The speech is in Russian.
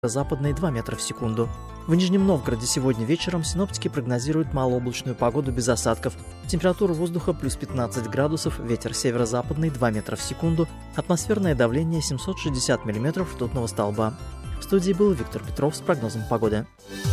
западной 2 метра в секунду. В Нижнем Новгороде сегодня вечером синоптики прогнозируют малооблачную погоду без осадков. Температура воздуха плюс 15 градусов, ветер северо-западный 2 метра в секунду, атмосферное давление 760 миллиметров ртутного столба. В студии был Виктор Петров с прогнозом погоды.